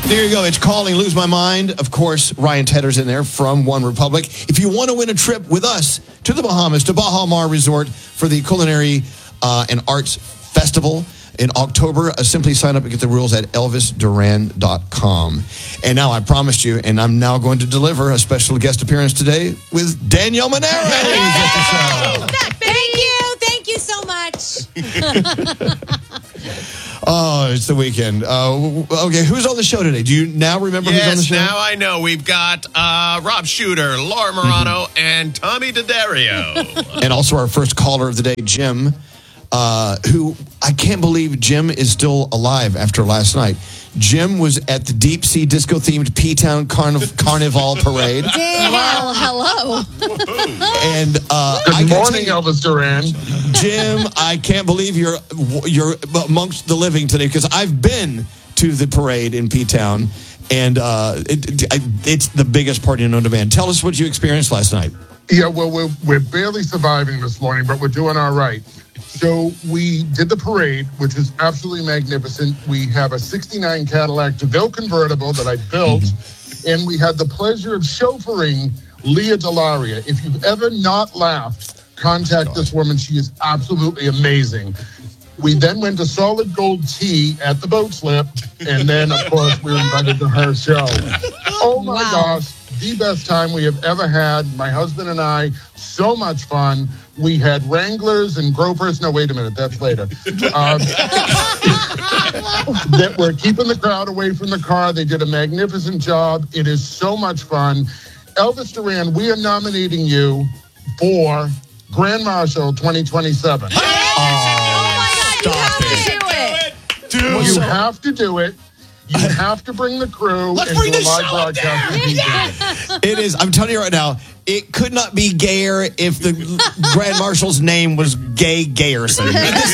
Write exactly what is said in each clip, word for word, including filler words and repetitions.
There you go. It's Calling Lose My Mind. Of course, Ryan Tedder's in there from One Republic. If you want to win a trip with us to the Bahamas, to Baha Mar Resort for the Culinary uh, and Arts Festival in October, uh, simply sign up and get the rules at elvis duran dot com. And now I promised you, and I'm now going to deliver a special guest appearance today with Danielle Monero. Thank you. Thank you so much. Oh, it's the weekend. Uh, okay, who's on the show today? Do you now remember yes, who's on the show? Yes, now I know. We've got uh, Rob Shooter, Laura Morano, mm-hmm. and Tommy D'Addario. And also our first caller of the day, Jim, uh, who I can't believe Jim is still alive after last night. Jim was at the Deep Sea Disco-themed P-Town Carniv- Carnival Parade. Danielle, hello. And uh, Good I morning, you, Elvis Duran. Jim, I can't believe you're you're amongst the living today, because I've been to the parade in P-Town, and uh, it, it, it's the biggest party known to man. Tell us what you experienced last night. Yeah, well, we're, we're barely surviving this morning, but we're doing all right. So we did the parade, which is absolutely magnificent. We have a sixty-nine Cadillac DeVille convertible that I built, and we had the pleasure of chauffeuring Leah Delaria. If you've ever not laughed, contact this woman. She is absolutely amazing. We then went to Solid Gold Tea at the boat slip, and then, of course, we were invited to her show. Oh, my wow. gosh. The best time we have ever had. My husband and I, so much fun. We had Wranglers and Gropers. No, wait a minute. That's later. Um, that we're keeping the crowd away from the car. They did a magnificent job. It is so much fun. Elvis Duran, we are nominating you for Grand Marshal twenty twenty-seven. Oh, my God. You have to do it. Do Well, you so. have to do it. You have to bring the crew Let's and bring do a the live show broadcast. down. with D J. It is. I'm telling you right now, it could not be gayer if the Grand Marshal's name was Gay Gayerson.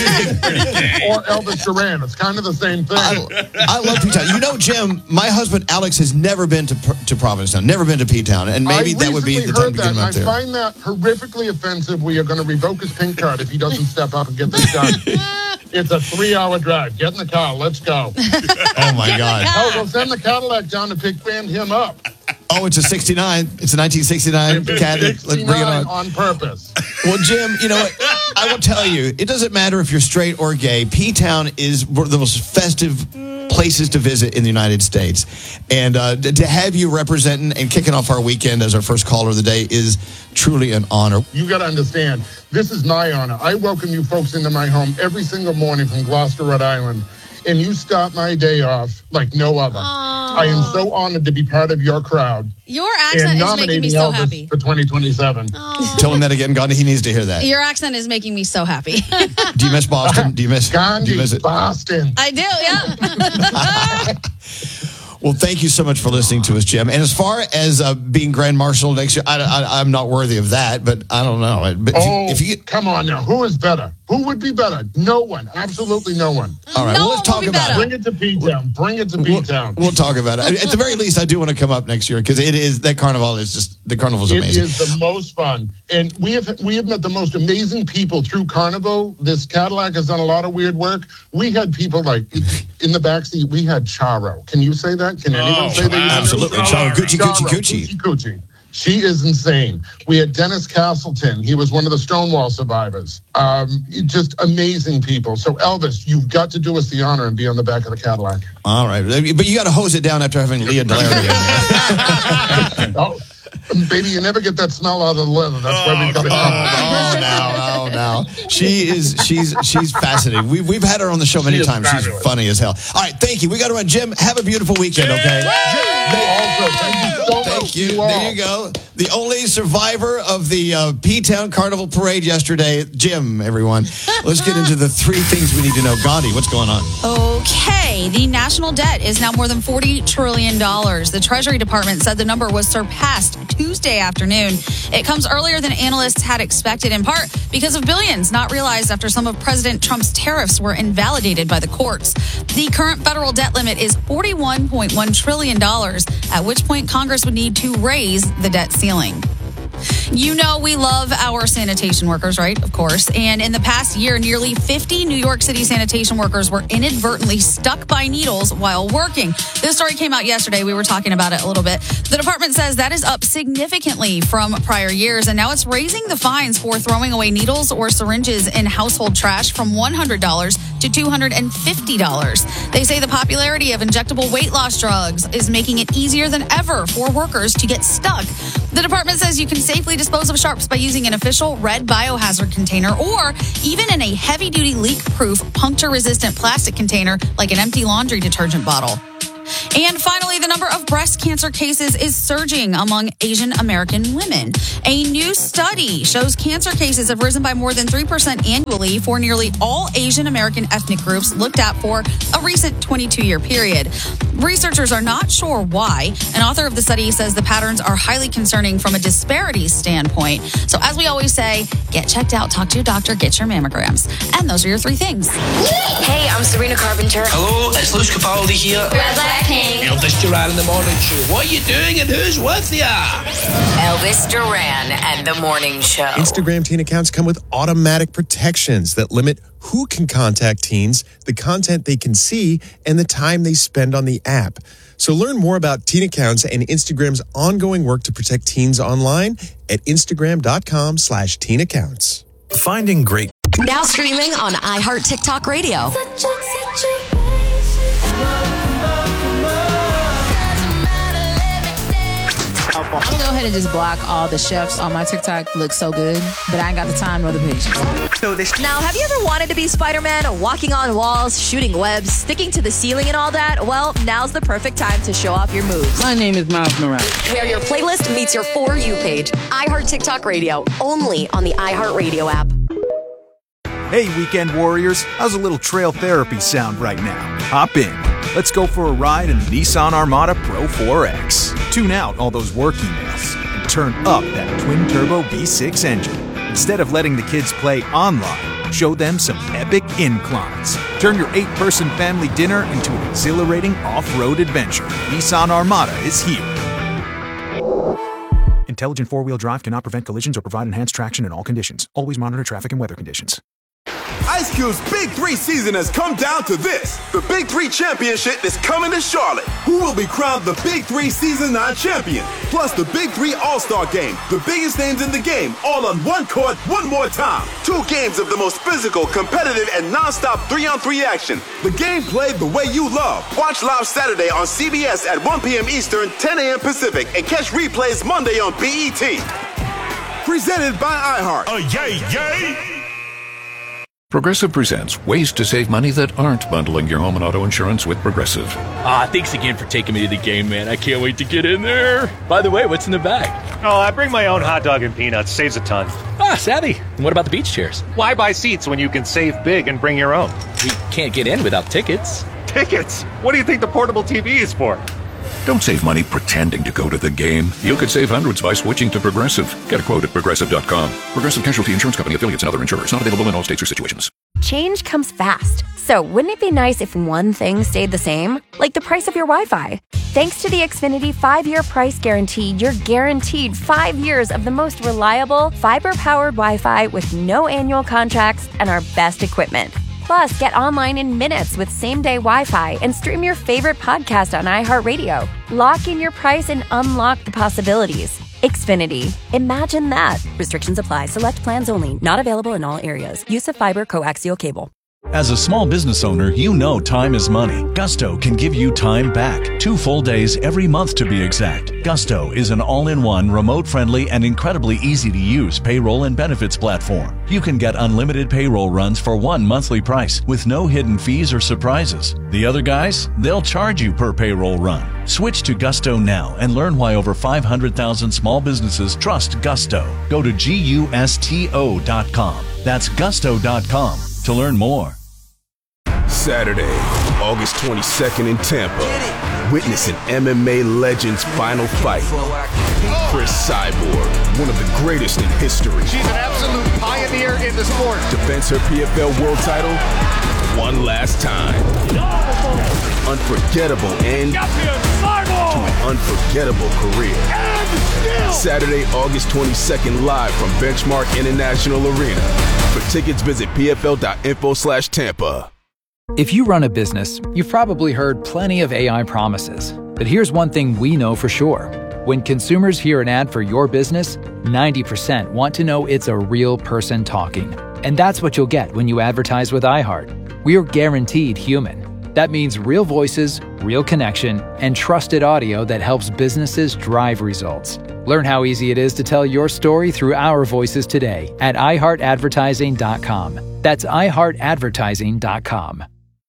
Or Elvis Duran. It's kind of the same thing. I, I love P-Town. You know, Jim, my husband Alex has never been to to Provincetown, never been to P-Town, and maybe I that would be the recently time to heard get him that, out and there. I find that horrifically offensive. We are going to revoke his pink card if he doesn't step up and get this done. It's a three-hour drive. Get in the car. Let's go. Oh, my God. Oh, we'll send the Cadillac down to pick band him up. Oh, it's a sixty-nine. It's a nineteen sixty-nine Cadillac. Let's bring it on. on purpose. Well, Jim, you know what? I will tell you, it doesn't matter if you're straight or gay. P-Town is one of the most festive places to visit in the United States. And uh, to have you representing and kicking off our weekend as our first caller of the day is truly an honor. You got to understand, this is my honor. I welcome you folks into my home every single morning from Gloucester, Rhode Island. And you start my day off like no other. Aww. I am so honored to be part of your crowd. Your and accent is nominating making me so Elvis happy. for twenty twenty-seven. Aww. Tell him that again, Gandhi. He needs to hear that. Your accent is making me so happy. Do you miss Boston? Do you miss, Gandhi, do you miss it? Boston. I do, yeah. Well, thank you so much for listening to us, Jim. And as far as uh, being Grand Marshal next year, I, I, I'm not worthy of that, but I don't know. But Oh, if you, if you come on now. Who is better? Who would be better? No one. Absolutely no one. all right, No well, let's one talk will be about better. it. Bring it to P-Town. Bring it to P-Town. We'll talk about it. At the very least, I do want to come up next year because it is that carnival is just the carnival's It amazing. is the most fun. And we have we have met the most amazing people through Carnival. This Cadillac has done a lot of weird work. We had people like in the backseat, we had Charo. Can you say that? Can anyone Oh, say that? absolutely. Charo. Gucci, Gucci, Gucci. Gucci, Gucci. She is insane. We had Dennis Castleton. He was one of the Stonewall survivors. Um, just amazing people. So, Elvis, you've got to do us the honor and be on the back of the Cadillac. All right. But you got to hose it down after having Leah Delaria in there. Oh, baby, you never get that smell out of the leather. That's why we've got to Oh, come. no, no, no. She is, she's, she's fascinating. We've, we've had her on the show many She is times. She's fabulous. funny as hell. All right. Thank you. We got to run. Jim, have a beautiful weekend, okay? You also, thank you so much. Thank you. all. There you go. The only survivor of the uh, P-Town Carnival Parade yesterday, Jim, everyone. Let's get into the three things we need to know. Gandhi, what's going on? Okay, the national debt is now more than forty trillion dollars. The Treasury Department said the number was surpassed Tuesday afternoon. It comes earlier than analysts had expected, in part because of billions not realized after some of President Trump's tariffs were invalidated by the courts. The current federal debt limit is forty-one point one trillion dollars, at which point Congress would need to raise the debt ceiling. You know we love our sanitation workers, right? Of course. And in the past year, nearly fifty New York City sanitation workers were inadvertently stuck by needles while working. This story came out yesterday. We were talking about it a little bit. The department says that is up significantly from prior years, and now it's raising the fines for throwing away needles or syringes in household trash from one hundred dollars to two hundred fifty dollars. They say the popularity of injectable weight loss drugs is making it easier than ever for workers to get stuck. The department says you can safely dispose of sharps by using an official red biohazard container or even in a heavy-duty leak-proof, puncture-resistant plastic container like an empty laundry detergent bottle. And finally, the number of breast cancer cases is surging among Asian American women. A new study shows cancer cases have risen by more than three percent annually for nearly all Asian American ethnic groups looked at for a recent twenty-two year period. Researchers are not sure why. An author of the study says the patterns are highly concerning from a disparities standpoint. So as we always say, get checked out, talk to your doctor, get your mammograms. And those are your three things. Hey, I'm Serena Carpenter. Hello, it's Luis Capaldi here. Red Black King. Elvis Duran in the morning show. What are you doing and who's with ya? Elvis Duran and the morning show. Instagram teen accounts come with automatic protections that limit who can contact teens, the content they can see, and the time they spend on the app. So learn more about teen accounts and Instagram's ongoing work to protect teens online at Instagram.com slash teen accounts. Finding great. Now streaming on iHeart TikTok Radio. I'm gonna go ahead and just block all the chefs on my TikTok. Look so good, but I ain't got the time nor the patience. Now, have you ever wanted to be Spider-Man, walking on walls, shooting webs, sticking to the ceiling and all that? Well, now's the perfect time to show off your moves. My name is Miles Morales. Where your playlist meets your For You page. iHeart TikTok Radio, only on the iHeart Radio app. Hey, weekend warriors, how's a little trail therapy sound right now? Hop in. Let's go for a ride in the Nissan Armada Pro four X. Tune out all those work emails and turn up that twin-turbo V six engine. Instead of letting the kids play online, show them some epic inclines. Turn your eight-person family dinner into an exhilarating off-road adventure. Nissan Armada is here. Intelligent four-wheel drive cannot prevent collisions or provide enhanced traction in all conditions. Always monitor traffic and weather conditions. Ice Cube's Big Three season has come down to this. The Big Three Championship is coming to Charlotte. Who will be crowned the Big Three Season nine champion? Plus the Big Three All-Star Game. The biggest names in the game, all on one court, one more time. Two games of the most physical, competitive, and non-stop three-on-three action. The game played the way you love. Watch live Saturday on C B S at one p.m. Eastern, ten a.m. Pacific, and catch replays Monday on B E T. Presented by iHeart. Oh, yay, yay! Progressive presents ways to save money that aren't bundling your home and auto insurance with Progressive. Ah, thanks again for taking me to the game, man. I can't wait to get in there. By the way, what's in the bag? Oh, I bring my own hot dog and peanuts. Saves a ton. Ah, savvy. And what about the beach chairs? Why buy seats when you can save big and bring your own? We can't get in without tickets. Tickets? What do you think the portable T V is for? Don't save money pretending to go to the game. You could save hundreds by switching to Progressive. Get a quote at Progressive dot com. Progressive Casualty Insurance Company, affiliates, and other insurers. Not available in all states or situations. Change comes fast. So wouldn't it be nice if one thing stayed the same? Like the price of your Wi-Fi. Thanks to the Xfinity five-year price guarantee, you're guaranteed five years of the most reliable, fiber-powered Wi-Fi with no annual contracts and our best equipment. Plus, get online in minutes with same-day Wi-Fi and stream your favorite podcast on iHeartRadio. Lock in your price and unlock the possibilities. Xfinity. Imagine that. Restrictions apply. Select plans only. Not available in all areas. Use of fiber coaxial cable. As a small business owner, you know time is money. Gusto can give you time back. Two full days every month to be exact. Gusto is an all-in-one, remote-friendly, and incredibly easy-to-use payroll and benefits platform. You can get unlimited payroll runs for one monthly price with no hidden fees or surprises. The other guys, they'll charge you per payroll run. Switch to Gusto now and learn why over five hundred thousand small businesses trust Gusto. Go to gusto dot com. That's gusto dot com to learn more. Saturday, August twenty-second in Tampa. Witness an M M A legend's final fight. Chris Cyborg, one of the greatest in history. She's an absolute pioneer in the sport. Defends her P F L world title one last time. Unforgettable end to an unforgettable career. Saturday, August twenty-second, live from Benchmark International Arena. For tickets, visit pfl.info slash Tampa. If you run a business, you've probably heard plenty of A I promises. But here's one thing we know for sure. When consumers hear an ad for your business, ninety percent want to know it's a real person talking. And that's what you'll get when you advertise with iHeart. We're guaranteed human. That means real voices, real connection, and trusted audio that helps businesses drive results. Learn how easy it is to tell your story through our voices today at i heart advertising dot com. That's i heart advertising dot com.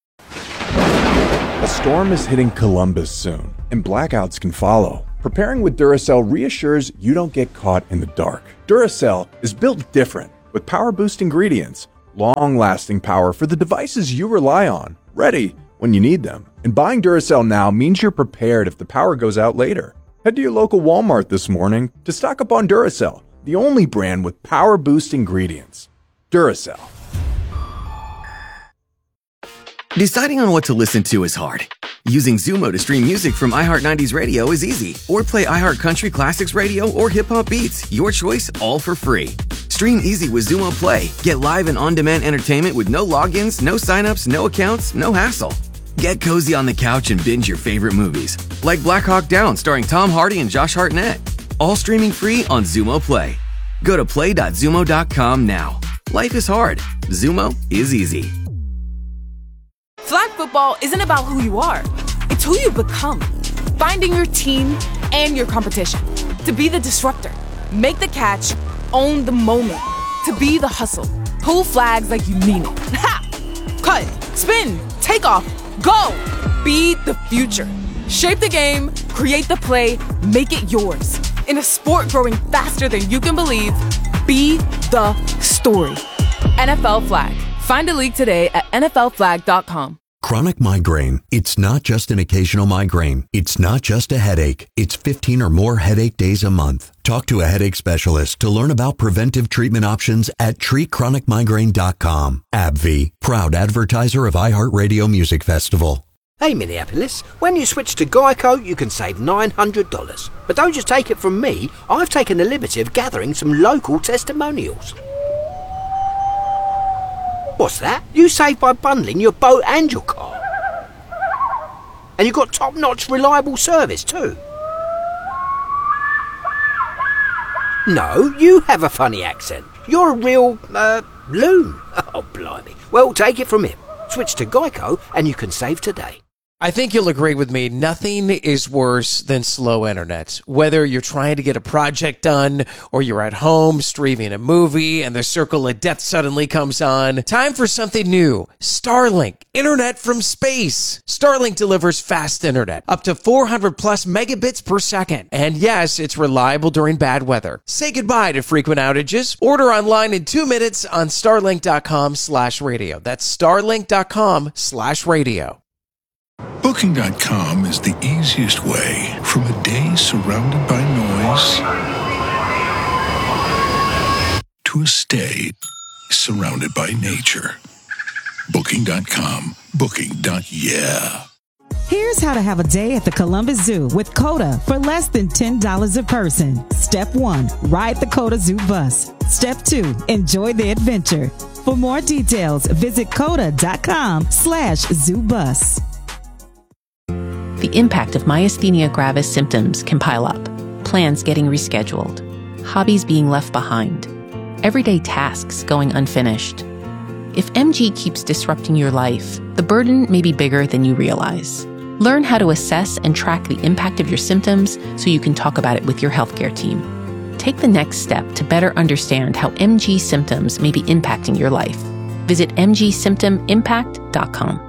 A storm is hitting Columbus soon, and blackouts can follow. Preparing with Duracell reassures you don't get caught in the dark. Duracell is built different, with power-boost ingredients, long-lasting power for the devices you rely on, ready when you need them. And buying Duracell now means you're prepared if the power goes out later. Head to your local Walmart this morning to stock up on Duracell, the only brand with power-boost ingredients. Duracell. Deciding on what to listen to is hard. Using Zumo to stream music from iHeart nineties Radio is easy. Or play iHeart Country Classics Radio or Hip Hop Beats. Your choice, all for free. Stream easy with Zumo Play. Get live and on-demand entertainment with no logins, no signups, no accounts, no hassle. Get cozy on the couch and binge your favorite movies, like Black Hawk Down starring Tom Hardy and Josh Hartnett. All streaming free on Zumo Play. Go to play dot zumo dot com now. Life is hard. Zumo is easy. Flag football isn't about who you are. It's who you become. Finding your team and your competition. To be the disruptor. Make the catch. Own the moment. To be the hustle. Pull flags like you mean it. Ha! Cut. Spin. Take off. Go! Be the future. Shape the game, create the play, make it yours. In a sport growing faster than you can believe, be the story. N F L Flag. Find a league today at N F L flag dot com. Chronic migraine. It's not just an occasional migraine. It's not just a headache. It's fifteen or more headache days a month. Talk to a headache specialist to learn about preventive treatment options at treat chronic migraine dot com. AbbVie, proud advertiser of iHeartRadio Music Festival. Hey Minneapolis, when you switch to Geico, you can save nine hundred dollars. But don't just take it from me, I've taken the liberty of gathering some local testimonials. What's that? You save by bundling your boat and your car. And you've got top-notch reliable service too. No, you have a funny accent. You're a real, uh, loon. Oh, blimey. Well, take it from him. Switch to Geico and you can save today. I think you'll agree with me. Nothing is worse than slow internet. Whether you're trying to get a project done or you're at home streaming a movie and the circle of death suddenly comes on. Time for something new. Starlink. Internet from space. Starlink delivers fast internet. Up to four hundred plus megabits per second. And yes, it's reliable during bad weather. Say goodbye to frequent outages. Order online in two minutes on starlink dot com slash radio. That's starlink dot com slash radio. Booking dot com is the easiest way from a day surrounded by noise to a stay surrounded by nature. Booking dot com. Booking. Yeah. Here's how to have a day at the Columbus Zoo with Coda for less than ten dollars a person. Step one, ride the Coda Zoo bus. Step two, enjoy the adventure. For more details, visit coda dot com slash zoo bus. The impact of myasthenia gravis symptoms can pile up. Plans getting rescheduled. Hobbies being left behind. Everyday tasks going unfinished. If M G keeps disrupting your life, the burden may be bigger than you realize. Learn how to assess and track the impact of your symptoms so you can talk about it with your healthcare team. Take the next step to better understand how M G symptoms may be impacting your life. Visit m g symptom impact dot com.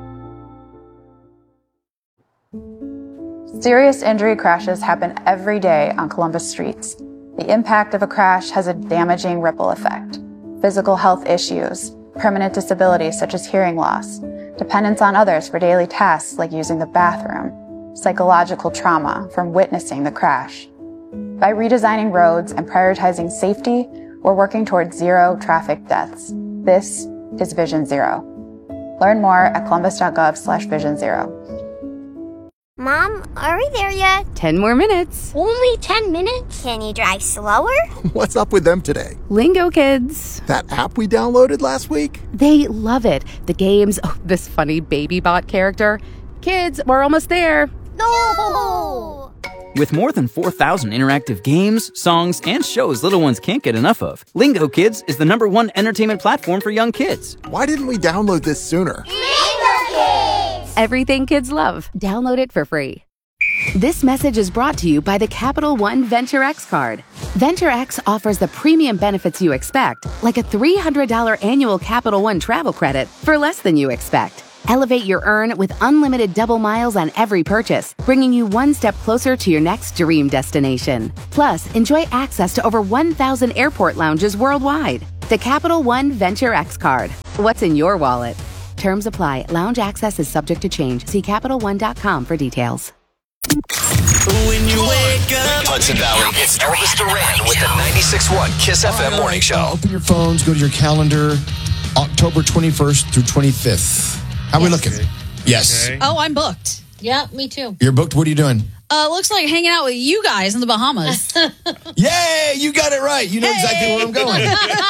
Serious injury crashes happen every day on Columbus streets. The impact of a crash has a damaging ripple effect. Physical health issues, permanent disabilities such as hearing loss, dependence on others for daily tasks like using the bathroom, psychological trauma from witnessing the crash. By redesigning roads and prioritizing safety, we're working towards zero traffic deaths. This is Vision Zero. Learn more at columbus.gov slash vision zero. Mom, are we there yet? Ten more minutes. Only ten minutes? Can you drive slower? What's up with them today? Lingo Kids. That app we downloaded last week? They love it. The games, oh, this funny baby bot character. Kids, we're almost there. No! With more than four thousand interactive games, songs, and shows little ones can't get enough of, Lingo Kids is the number one entertainment platform for young kids. Why didn't we download this sooner? Lingo Kids! Everything kids love. Download it for free. This message is brought to you by the Capital One Venture X card. Venture X offers the premium benefits you expect, like a three hundred dollars annual Capital One travel credit for less than you expect. Elevate your earn with unlimited double miles on every purchase, bringing you one step closer to your next dream destination. Plus, enjoy access to over one thousand airport lounges worldwide. The Capital One Venture X card. What's in your wallet? Terms apply. Lounge access is subject to change. See Capital One dot com for details. When you wake up, Hudson Valley, it's Elvis Duran with the ninety-six point one Kiss F M Morning Show. Open your phones, go to your calendar, October twenty-first through twenty-fifth. How are we looking? Yes. Okay. Oh, I'm booked. Yeah, me too. You're booked? What are you doing? Uh, looks like hanging out with you guys in the Bahamas. Yay! You got it right. You know hey. exactly where I'm going.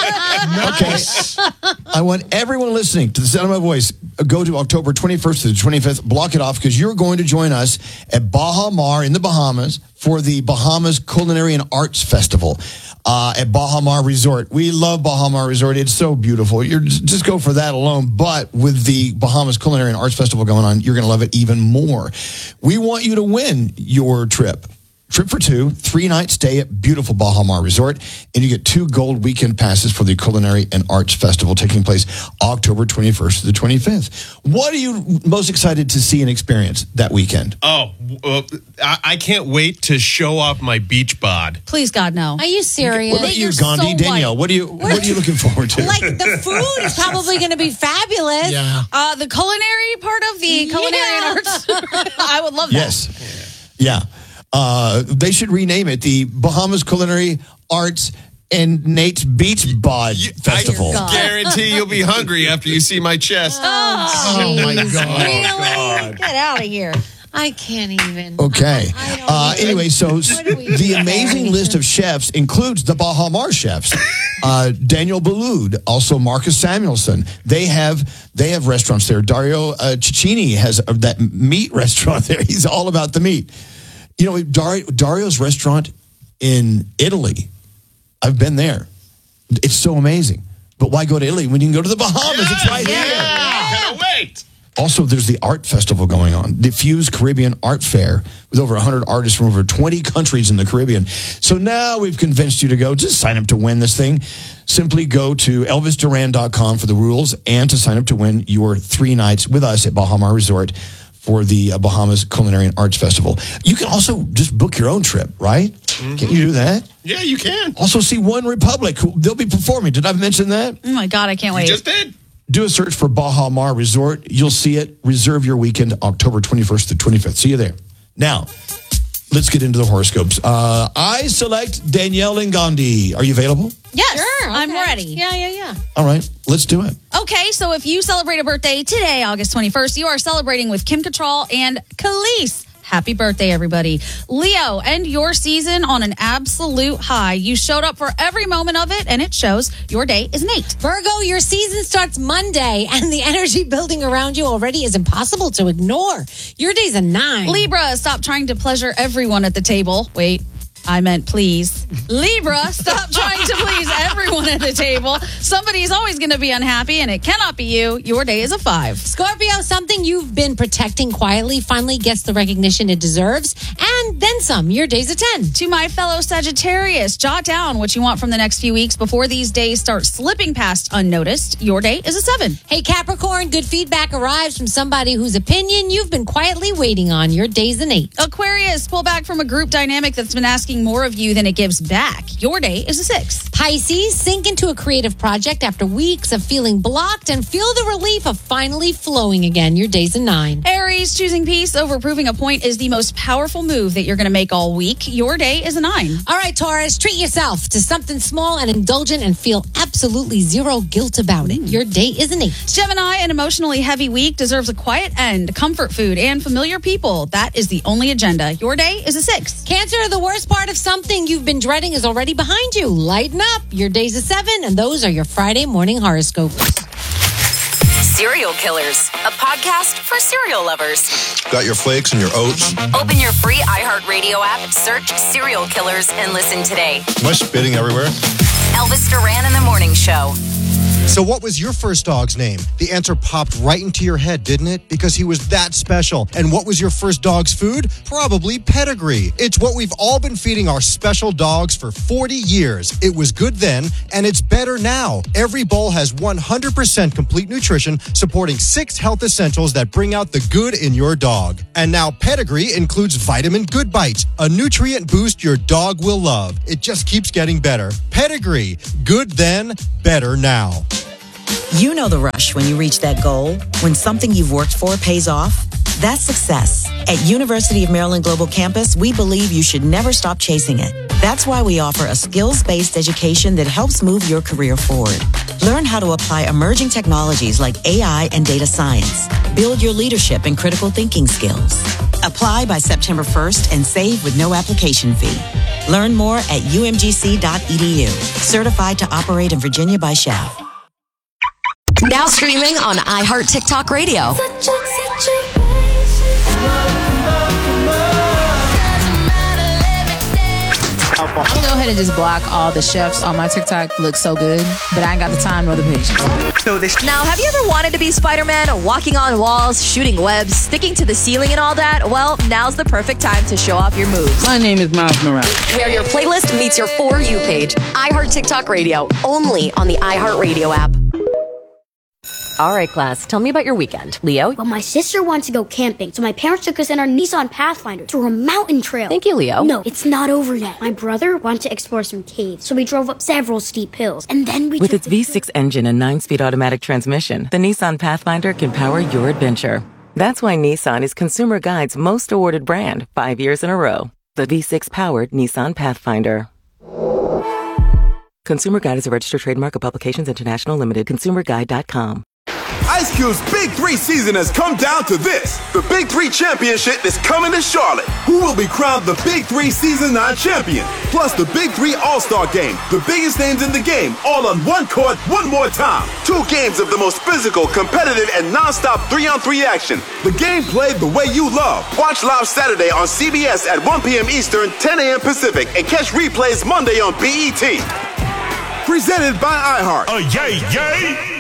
Okay. I want everyone listening to the sound of my voice, go to October twenty-first to the twenty-fifth. Block it off because you're going to join us at Baha Mar in the Bahamas for the Bahamas Culinary and Arts Festival uh, at Baha Mar Resort. We love Baha Mar Resort. It's so beautiful. You're just go for that alone. But with the Bahamas Culinary and Arts Festival going on, you're going to love it even more. We want you to win your trip. Trip for two, three-night stay at beautiful Baha Mar Resort, and you get two gold weekend passes for the Culinary and Arts Festival taking place October twenty-first to the twenty-fifth. What are you most excited to see and experience that weekend? Oh, uh, I, I can't wait to show off my beach bod. Please, God, no. Are you serious? What about you, Gandhi? So Danielle, what are you what are you looking forward to? Like, the food is probably going to be fabulous. Yeah. Uh, the culinary part of the Culinary Yeah. and Arts, I would love that. Yes. Yeah. Uh, they should rename it the Bahamas Culinary Arts and Nate's Beach Bod Festival. I guarantee you'll be hungry after you see my chest. Oh, Oh, my God. Really? God. Get out of here. I can't even. Okay. Uh, anyway, so What do we the do? amazing list of chefs includes the Baha Mar chefs. Uh, Daniel Boulud, also Marcus Samuelson. They have they have restaurants there. Dario uh, Cicchini has uh, that meat restaurant there. He's all about the meat. You know, Dar- Dario's restaurant in Italy, I've been there. It's so amazing. But why go to Italy when you can go to the Bahamas? Yeah, it's right yeah. here. I can't wait. Also, there's the art festival going on, the Fuse Caribbean Art Fair, with over one hundred artists from over twenty countries in the Caribbean. So now we've convinced you to go. Just sign up to win this thing. Simply go to elvis duran dot com for the rules and to sign up to win your three nights with us at Baha Mar Resort for the uh, Bahamas Culinary and Arts Festival. You can also just book your own trip, right? Mm-hmm. Can you do that? Yeah, you can. Also see One Republic. They'll be performing. Did I mention that? Oh, my God, I can't wait. You just did. Do a search for Baha Mar Resort. You'll see it. Reserve your weekend, October twenty-first to twenty-fifth. See you there. Now, let's get into the horoscopes. Uh, I select Danielle and Gandhi. Are you available? Yes, Sure, okay. I'm ready. Yeah, yeah, yeah. All right, let's do it. Okay, so if you celebrate a birthday today, August twenty-first, you are celebrating with Kim Cattrall and Khalees. Happy birthday, everybody. Leo, end your season on an absolute high. You showed up for every moment of it, and it shows. Your day is an eight. Virgo, your season starts Monday, and the energy building around you already is impossible to ignore. Your day's a nine. Libra, stop trying to pleasure everyone at the table. Wait. I meant please. Libra, stop trying to please everyone at the table. Somebody's always going to be unhappy, and it cannot be you. Your day is a five. Scorpio, something you've been protecting quietly finally gets the recognition it deserves, and then some. Your day's a ten. To my fellow Sagittarius, jot down what you want from the next few weeks before these days start slipping past unnoticed. Your day is a seven. Hey, Capricorn, good feedback arrives from somebody whose opinion you've been quietly waiting on. Your day's an eight. Aquarius, pull back from a group dynamic that's been asking more of you than it gives back. Your day is a six. Pisces, sink into a creative project after weeks of feeling blocked and feel the relief of finally flowing again. Your day's a nine. Aries, choosing peace over proving a point is the most powerful move that that you're going to make all week. Your day is a nine. All right, Taurus, treat yourself to something small and indulgent and feel absolutely zero guilt about it. Your day is an eight. Gemini, an emotionally heavy week deserves a quiet end, comfort food, and familiar people. That is the only agenda. Your day is a six. Cancer, the worst part of something you've been dreading is already behind you. Lighten up. Your day's a seven, and those are your Friday morning horoscopes. Serial Killers, a podcast for serial lovers. Got your flakes and your oats? Open your free iHeartRadio app, search Serial Killers, and listen today. Am I spitting everywhere? Elvis Duran in the Morning Show. So what was your first dog's name? The answer popped right into your head, didn't it? Because he was that special. And what was your first dog's food? Probably Pedigree. It's what we've all been feeding our special dogs for forty years. It was good then, and it's better now. Every bowl has one hundred percent complete nutrition, supporting six health essentials that bring out the good in your dog. And now Pedigree includes Vitamin Good Bites, a nutrient boost your dog will love. It just keeps getting better. Pedigree. Good then, better now. You know the rush when you reach that goal, when something you've worked for pays off. That's success. At University of Maryland Global Campus, we believe you should never stop chasing it. That's why we offer a skills-based education that helps move your career forward. Learn how to apply emerging technologies like A I and data science. Build your leadership and critical thinking skills. Apply by September first and save with no application fee. Learn more at u m g c dot e d u. Certified to operate in Virginia by S H A V. Now streaming on iHeart TikTok Radio. I'm gonna go ahead and just block all the chefs on my TikTok. Look so good, but I ain't got the time nor the patience. Now, have you ever wanted to be Spider-Man, walking on walls, shooting webs, sticking to the ceiling and all that? Well, now's the perfect time to show off your moves. My name is Miles Morales. Where your playlist meets your For You page. iHeart TikTok Radio, only on the iHeart Radio app. All right, class, tell me about your weekend. Leo? Well, my sister wants to go camping, so my parents took us in our Nissan Pathfinder to a mountain trail. Thank you, Leo. No, it's not over yet. My brother wanted to explore some caves, so we drove up several steep hills, and then we With took its V six engine and nine-speed automatic transmission, the Nissan Pathfinder can power your adventure. That's why Nissan is Consumer Guide's most awarded brand, five years in a row. The V six-powered Nissan Pathfinder. Consumer Guide is a registered trademark of Publications International Limited. consumer guide dot com. Ice Cube's Big Three season has come down to this. The Big Three Championship is coming to Charlotte. Who will be crowned the Big Three Season nine champion? Plus the Big Three All-Star Game. The biggest names in the game, all on one court, one more time. Two games of the most physical, competitive, and non-stop three-on-three action. The game played the way you love. Watch live Saturday on C B S at one p.m. Eastern, ten a.m. Pacific, and catch replays Monday on B E T. Presented by iHeart. Oh, yay, yay!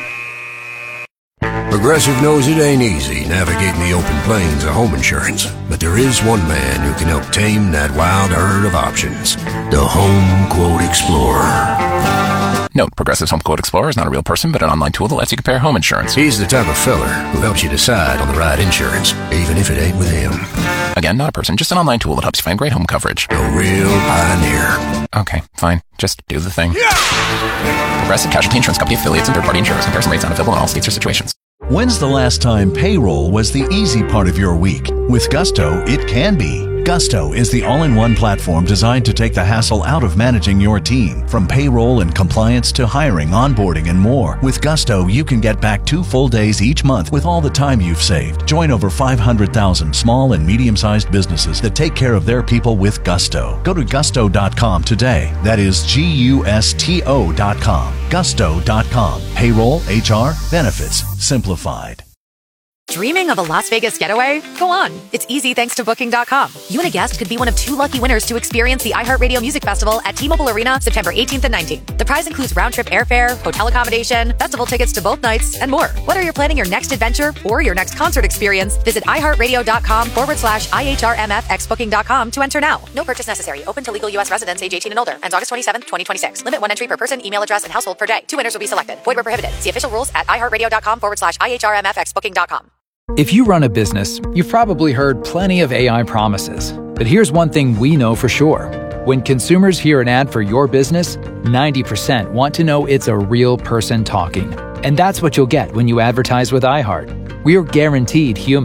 Progressive knows it ain't easy navigating the open plains of home insurance, but there is one man who can help tame that wild herd of options. The Home Quote Explorer. Note, Progressive's Home Quote Explorer is not a real person, but an online tool that lets you compare home insurance. He's the type of feller who helps you decide on the right insurance, even if it ain't with him. Again, not a person, just an online tool that helps you find great home coverage. A real pioneer. Okay, fine. Just do the thing. Yeah! Progressive Casualty Insurance Company affiliates and third-party insurers. Comparison rates not available in all states or situations. When's the last time payroll was the easy part of your week? With Gusto, it can be. Gusto is the all-in-one platform designed to take the hassle out of managing your team. From payroll and compliance to hiring, onboarding, and more. With Gusto, you can get back two full days each month with all the time you've saved. Join over five hundred thousand small and medium-sized businesses that take care of their people with Gusto. Go to gusto dot com today. That is G U S T O dot com. gusto dot com. Payroll, H R, benefits, simplified. Dreaming of a Las Vegas getaway? Go on. It's easy thanks to Booking dot com. You and a guest could be one of two lucky winners to experience the iHeartRadio Music Festival at T-Mobile Arena September eighteenth and nineteenth. The prize includes round-trip airfare, hotel accommodation, festival tickets to both nights, and more. Whether you're planning your next adventure or your next concert experience, visit iHeartRadio.com forward slash IHRMFX Booking dot com to enter now. No purchase necessary. Open to legal U S residents age eighteen and older. Ends August twenty-seventh, twenty twenty-six. Limit one entry per person, email address, and household per day. Two winners will be selected. Void where prohibited. See official rules at iHeartRadio.com forward slash IHRMFX Booking dot com. If you run a business, you've probably heard plenty of A I promises. But here's one thing we know for sure. When consumers hear an ad for your business, ninety percent want to know it's a real person talking. And that's what you'll get when you advertise with iHeart. We're guaranteed human.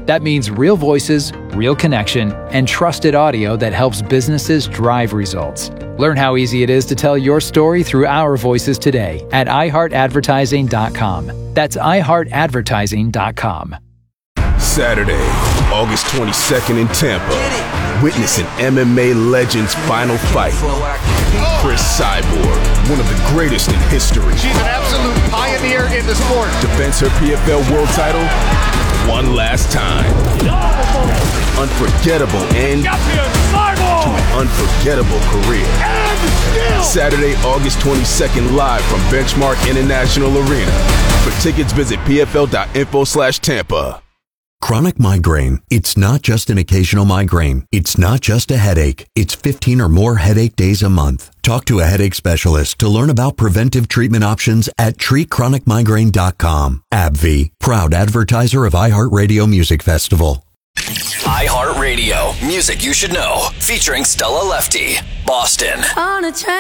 That means real voices, real connection, and trusted audio that helps businesses drive results. Learn how easy it is to tell your story through our voices today at i heart advertising dot com. That's i heart advertising dot com. Saturday, August twenty-second in Tampa. Witness an M M A legend's final fight. Chris Cyborg, one of the greatest in history. She's an absolute pioneer in the sport. Defends her P F L world title one last time. Unforgettable end to an unforgettable career. Saturday, August twenty-second, live from Benchmark International Arena. For tickets, visit p f l dot info slash Tampa. Chronic migraine. It's not just an occasional migraine. It's not just a headache. It's fifteen or more headache days a month. Talk to a headache specialist to learn about preventive treatment options at treat chronic migraine dot com. AbbVie, proud advertiser of iHeartRadio Music Festival. iHeartRadio, music you should know, featuring Stella Lefty, Boston. On a train.